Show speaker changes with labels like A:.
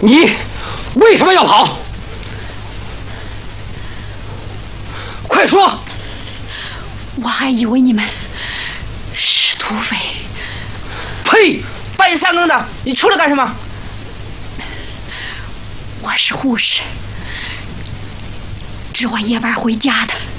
A: 你为什么要跑？快说！
B: 我还以为你们是土匪。
A: 呸！
C: 半夜三更的，你出来干什么？
B: 我是护士，值晚夜班回家的。